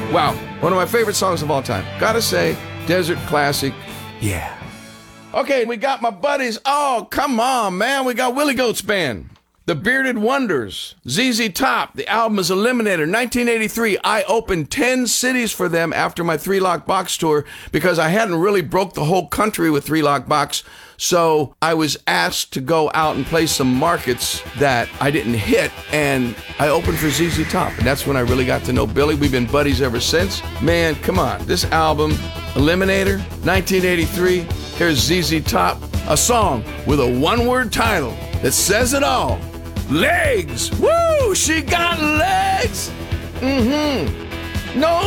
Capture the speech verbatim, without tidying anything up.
Wow, one of my favorite songs of all time. Gotta say, desert classic, yeah. Okay, we got my buddies. Oh, come on, man. We got Willie Goats Band. The Bearded Wonders, Z Z Top. The album is Eliminator. nineteen eighty-three, I opened ten cities for them after my Three Lock Box tour because I hadn't really broke the whole country with Three Lock Box. So I was asked to go out and play some markets that I didn't hit, and I opened for Z Z Top. And that's when I really got to know Billy. We've been buddies ever since. Man, come on. This album, Eliminator, nineteen eighty-three. Here's Z Z Top, a song with a one-word title that says it all. Legs! Woo! She got legs! Mm-hmm. No